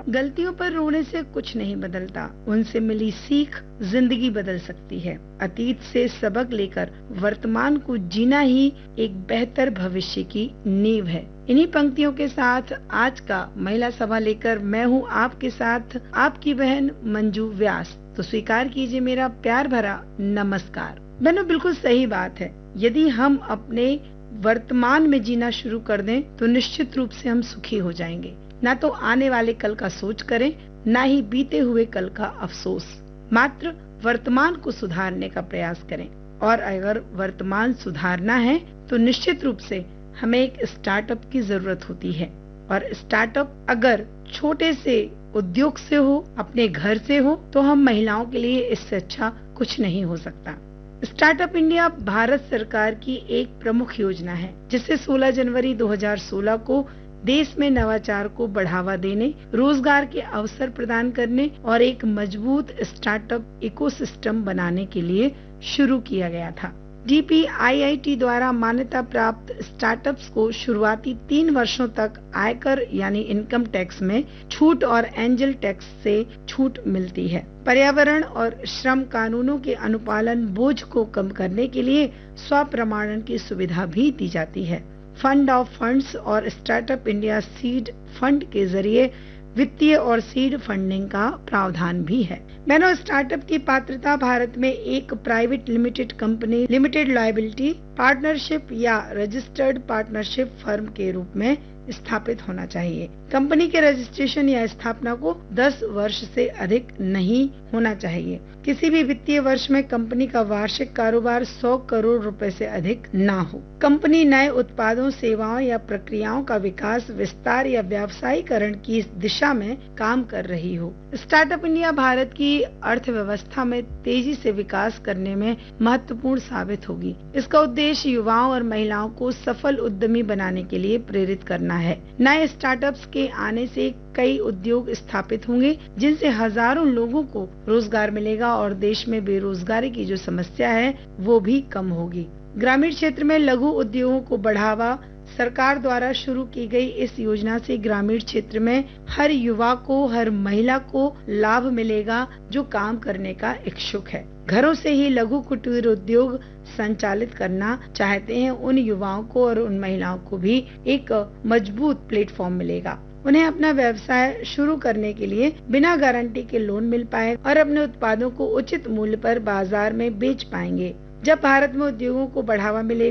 गलतियों पर रोने से कुछ नहीं बदलता, उनसे मिली सीख जिंदगी बदल सकती है। अतीत से सबक लेकर वर्तमान को जीना ही एक बेहतर भविष्य की नींव है। इन्हीं पंक्तियों के साथ आज का महिला सभा लेकर मैं हूँ आपके साथ, आपकी बहन मंजू व्यास। तो स्वीकार कीजिए मेरा प्यार भरा नमस्कार। बहनों, बिल्कुल सही बात है। यदि हम अपने वर्तमान में जीना शुरू कर दें तो निश्चित रूप से हम सुखी हो जाएंगे। ना तो आने वाले कल का सोच करें, ना ही बीते हुए कल का अफसोस। मात्र वर्तमान को सुधारने का प्रयास करें। और अगर वर्तमान सुधारना है तो निश्चित रूप से हमें एक स्टार्टअप की जरूरत होती है। और स्टार्टअप अगर छोटे से उद्योग से हो, अपने घर से हो, तो हम महिलाओं के लिए इससे अच्छा कुछ नहीं हो सकता। स्टार्टअप इंडिया भारत सरकार की एक प्रमुख योजना है, जिसे 16 जनवरी 2016 को देश में नवाचार को बढ़ावा देने, रोजगार के अवसर प्रदान करने और एक मजबूत स्टार्टअप इकोसिस्टम बनाने के लिए शुरू किया गया था। DPIIT द्वारा मान्यता प्राप्त स्टार्टअप्स को शुरुआती 3 वर्षों तक आयकर यानी इनकम टैक्स में छूट और एंजल टैक्स से छूट मिलती है। पर्यावरण और श्रम कानूनों के अनुपालन बोझ को कम करने के लिए स्वप्रमाणन की सुविधा भी दी जाती है। फंड ऑफ फंड्स और स्टार्टअप इंडिया सीड फंड के जरिए वित्तीय और सीड फंडिंग का प्रावधान भी है। बहनों, स्टार्टअप की पात्रता भारत में एक private limited company, limited liability partnership या रजिस्टर्ड पार्टनरशिप फर्म के रूप में स्थापित होना चाहिए। कंपनी के रजिस्ट्रेशन या स्थापना को 10 वर्ष से अधिक नहीं होना चाहिए। किसी भी वित्तीय वर्ष में कंपनी का वार्षिक कारोबार 100 करोड़ रुपए से अधिक ना हो। कंपनी नए उत्पादों, सेवाओं या प्रक्रियाओं का विकास, विस्तार या व्यावसायीकरण की दिशा में काम कर रही हो। स्टार्टअप इंडिया भारत की अर्थव्यवस्था में तेजी से विकास करने में महत्वपूर्ण साबित होगी। इसका उद्देश्य युवाओं और महिलाओं को सफल उद्यमी बनाने के लिए प्रेरित करना है। नए स्टार्टअप्स के आने से कई उद्योग स्थापित होंगे, जिनसे हजारों लोगों को रोजगार मिलेगा और देश में बेरोजगारी की जो समस्या है वो भी कम होगी। ग्रामीण क्षेत्र में लघु उद्योगों को बढ़ावा, सरकार द्वारा शुरू की गई इस योजना से ग्रामीण क्षेत्र में हर युवा को, हर महिला को लाभ मिलेगा जो काम करने का इच्छुक है। घरों से ही लघु कुटीर उद्योग संचालित करना चाहते हैं उन युवाओं को और उन महिलाओं को भी एक मजबूत प्लेटफॉर्म मिलेगा। उन्हें अपना व्यवसाय शुरू करने के लिए बिना गारंटी के लोन मिल पाए और अपने उत्पादों को उचित मूल्य पर बाजार में बेच पाएंगे। जब भारत में उद्योगों को बढ़ावा मिलेगा